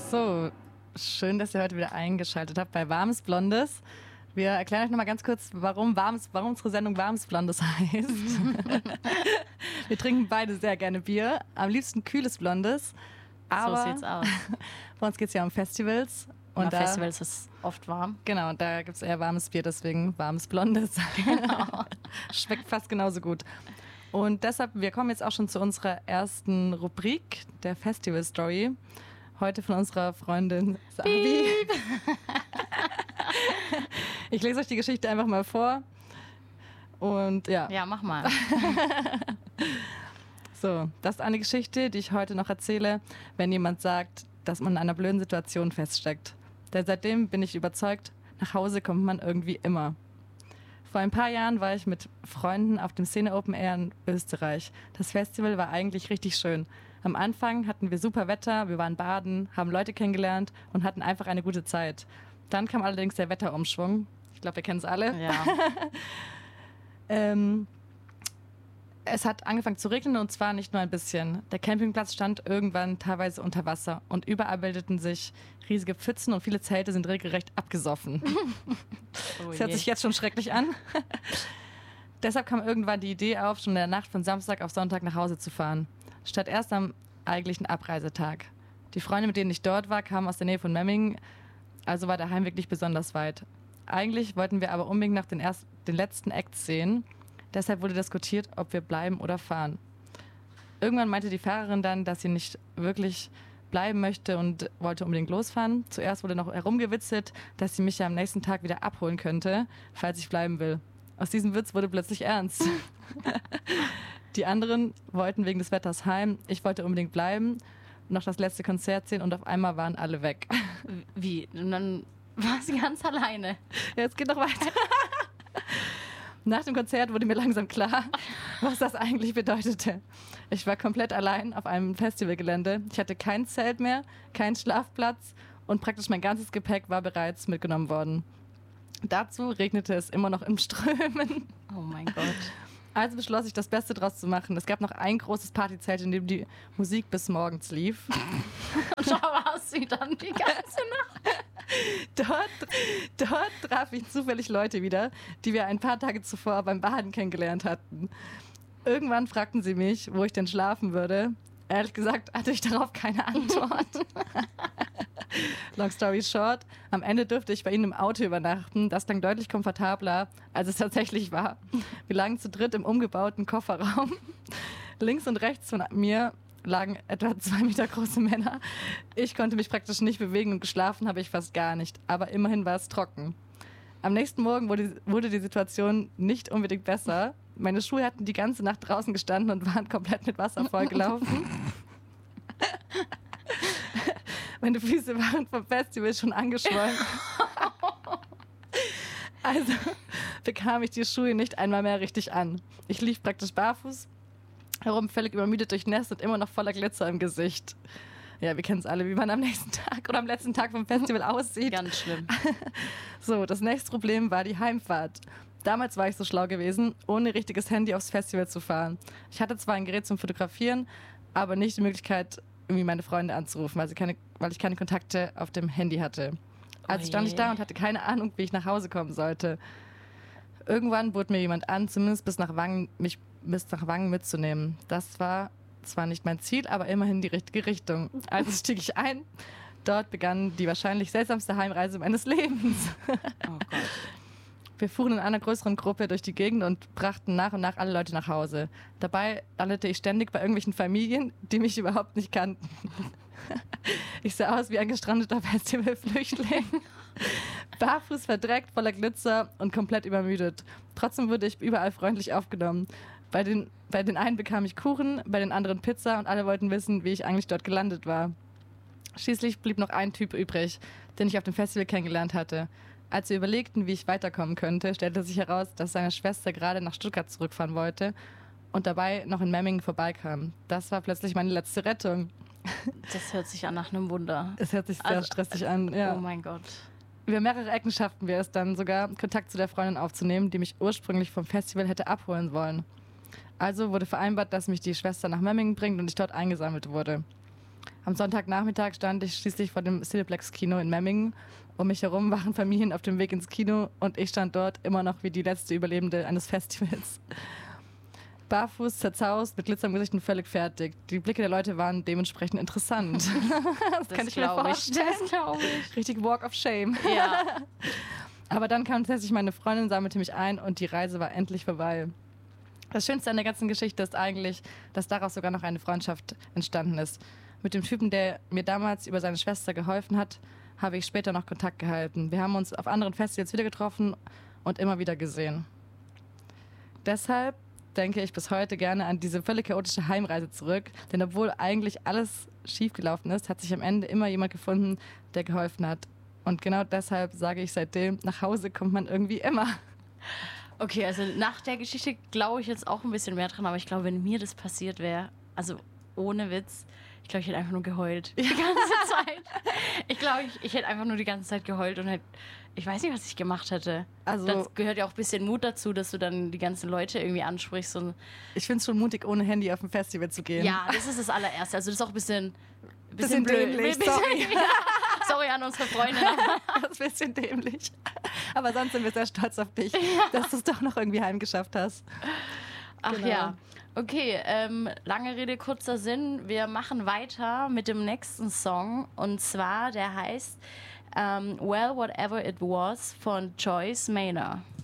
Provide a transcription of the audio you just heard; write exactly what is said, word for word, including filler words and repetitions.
So, schön, dass ihr heute wieder eingeschaltet habt bei Warmes Blondes. Wir erklären euch nochmal ganz kurz, warum, warmes, warum unsere Sendung Warmes Blondes heißt. Wir trinken beide sehr gerne Bier, am liebsten kühles Blondes. Aber so sieht's aus. Bei uns geht es ja um Festivals. Und Na, da, Festivals ist oft warm. Genau, und da gibt es eher warmes Bier, deswegen warmes Blondes. Genau. Schmeckt fast genauso gut. Und deshalb, wir kommen jetzt auch schon zu unserer ersten Rubrik, der Festival Story. Heute von unserer Freundin Sabi. Ich lese euch die Geschichte einfach mal vor. Und ja. Ja, mach mal. So, das ist eine Geschichte, die ich heute noch erzähle, wenn jemand sagt, dass man in einer blöden Situation feststeckt. Denn seitdem bin ich überzeugt, nach Hause kommt man irgendwie immer. Vor ein paar Jahren war ich mit Freunden auf dem Szene Open Air in Österreich. Das Festival war eigentlich richtig schön. Am Anfang hatten wir super Wetter, wir waren baden, haben Leute kennengelernt und hatten einfach eine gute Zeit. Dann kam allerdings der Wetterumschwung. Ich glaube, wir kennen es alle. Ja. ähm, es hat angefangen zu regnen und zwar nicht nur ein bisschen. Der Campingplatz stand irgendwann teilweise unter Wasser und überall bildeten sich riesige Pfützen und viele Zelte sind regelrecht abgesoffen. Oh Das hört je. sich jetzt schon schrecklich an. Deshalb kam irgendwann die Idee auf, schon in der Nacht von Samstag auf Sonntag nach Hause zu fahren. Statt erst am eigentlichen Abreisetag. Die Freunde, mit denen ich dort war, kamen aus der Nähe von Memmingen, also war der Heimweg nicht besonders weit. Eigentlich wollten wir aber unbedingt nach den, ersten, den letzten Acts sehen. Deshalb wurde diskutiert, ob wir bleiben oder fahren. Irgendwann meinte die Fahrerin dann, dass sie nicht wirklich bleiben möchte und wollte unbedingt losfahren. Zuerst wurde noch herumgewitzelt, dass sie mich ja am nächsten Tag wieder abholen könnte, falls ich bleiben will. Aus diesem Witz wurde plötzlich ernst. Die anderen wollten wegen des Wetters heim. Ich wollte unbedingt bleiben, noch das letzte Konzert sehen und auf einmal waren alle weg. Wie? Und dann war sie ganz alleine. Ja, es geht noch weiter. Nach dem Konzert wurde mir langsam klar, was das eigentlich bedeutete. Ich war komplett allein auf einem Festivalgelände. Ich hatte kein Zelt mehr, keinen Schlafplatz und praktisch mein ganzes Gepäck war bereits mitgenommen worden. Dazu regnete es immer noch im Strömen. Oh mein Gott. Also beschloss ich, das Beste draus zu machen. Es gab noch ein großes Partyzelt, in dem die Musik bis morgens lief. Und da warst du dann die ganze Nacht. Dort, dort traf ich zufällig Leute wieder, die wir ein paar Tage zuvor beim Baden kennengelernt hatten. Irgendwann fragten sie mich, wo ich denn schlafen würde. Ehrlich gesagt hatte ich darauf keine Antwort. Long story short, am Ende durfte ich bei ihnen im Auto übernachten. Das klang deutlich komfortabler, als es tatsächlich war. Wir lagen zu dritt im umgebauten Kofferraum. Links und rechts von mir lagen etwa zwei Meter große Männer. Ich konnte mich praktisch nicht bewegen und geschlafen habe ich fast gar nicht. Aber immerhin war es trocken. Am nächsten Morgen wurde, wurde die Situation nicht unbedingt besser. Meine Schuhe hatten die ganze Nacht draußen gestanden und waren komplett mit Wasser vollgelaufen. Meine Füße waren vom Festival schon angeschwollen. Also bekam ich die Schuhe nicht einmal mehr richtig an. Ich lief praktisch barfuß herum, völlig übermüdet, durchnässt und immer noch voller Glitzer im Gesicht. Ja, wir kennen es alle, wie man am nächsten Tag oder am letzten Tag vom Festival aussieht. Ganz schlimm. So, das nächste Problem war die Heimfahrt. Damals war ich so schlau gewesen, ohne richtiges Handy aufs Festival zu fahren. Ich hatte zwar ein Gerät zum Fotografieren, aber nicht die Möglichkeit, irgendwie meine Freunde anzurufen, weil, sie keine, weil ich keine Kontakte auf dem Handy hatte. Also Oh stand je. ich da und hatte keine Ahnung, wie ich nach Hause kommen sollte. Irgendwann bot mir jemand an, zumindest bis nach Wangen, mich bis nach Wangen mitzunehmen. Das war zwar nicht mein Ziel, aber immerhin die richtige Richtung. Also stieg ich ein. Dort begann die wahrscheinlich seltsamste Heimreise meines Lebens. Oh Gott. Wir fuhren in einer größeren Gruppe durch die Gegend und brachten nach und nach alle Leute nach Hause. Dabei landete ich ständig bei irgendwelchen Familien, die mich überhaupt nicht kannten. Ich sah aus wie ein gestrandeter Festivalflüchtling. Barfuß, verdreckt, voller Glitzer und komplett übermüdet. Trotzdem wurde ich überall freundlich aufgenommen. Bei den, bei den einen bekam ich Kuchen, bei den anderen Pizza und alle wollten wissen, wie ich eigentlich dort gelandet war. Schließlich blieb noch ein Typ übrig, den ich auf dem Festival kennengelernt hatte. Als wir überlegten, wie ich weiterkommen könnte, stellte sich heraus, dass seine Schwester gerade nach Stuttgart zurückfahren wollte und dabei noch in Memmingen vorbeikam. Das war plötzlich meine letzte Rettung. Das hört sich an nach einem Wunder. Es hört sich sehr Also, stressig an. Ja. Oh mein Gott. Über mehrere Ecken schafften wir es dann sogar, Kontakt zu der Freundin aufzunehmen, die mich ursprünglich vom Festival hätte abholen wollen. Also wurde vereinbart, dass mich die Schwester nach Memmingen bringt und ich dort eingesammelt wurde. Am Sonntagnachmittag stand ich schließlich vor dem Cineplex-Kino in Memmingen. Um mich herum waren Familien auf dem Weg ins Kino und ich stand dort immer noch wie die letzte Überlebende eines Festivals. Barfuß, zerzaust, mit Glitzer im Gesicht und völlig fertig. Die Blicke der Leute waren dementsprechend interessant. das, das kann ich mir vorstellen. Ich, das ich. Richtig Walk of Shame. Ja. Aber dann kam tatsächlich meine Freundin, sammelte mich ein und die Reise war endlich vorbei. Das Schönste an der ganzen Geschichte ist eigentlich, dass daraus sogar noch eine Freundschaft entstanden ist. Mit dem Typen, der mir damals über seine Schwester geholfen hat, habe ich später noch Kontakt gehalten. Wir haben uns auf anderen Festivals wieder getroffen und immer wieder gesehen. Deshalb denke ich bis heute gerne an diese völlig chaotische Heimreise zurück, denn obwohl eigentlich alles schiefgelaufen ist, hat sich am Ende immer jemand gefunden, der geholfen hat. Und genau deshalb sage ich seitdem, nach Hause kommt man irgendwie immer. Okay, also nach der Geschichte glaube ich jetzt auch ein bisschen mehr dran, aber ich glaube, wenn mir das passiert wäre, also ohne Witz, ich glaube, ich hätte einfach nur geheult. Die ganze Zeit. Ich glaube, ich, ich hätte einfach nur die ganze Zeit geheult und hätte, ich weiß nicht, was ich gemacht hätte. Also, das gehört ja auch ein bisschen Mut dazu, dass du dann die ganzen Leute irgendwie ansprichst. Und ich finde es schon mutig, ohne Handy auf ein Festival zu gehen. Ja, das ist das allererste. Also das ist auch ein bisschen, bisschen, bisschen blöd. Dämlich, sorry. Ja, sorry an unsere Freunde. Das ist ein bisschen dämlich. Aber sonst sind wir sehr stolz auf dich, ja. dass du es doch noch irgendwie heimgeschafft hast. Ach genau. Ja. Okay, ähm, lange Rede, kurzer Sinn. Wir machen weiter mit dem nächsten Song. Und zwar, der heißt um, Well, Whatever It Was von Joyce Manor.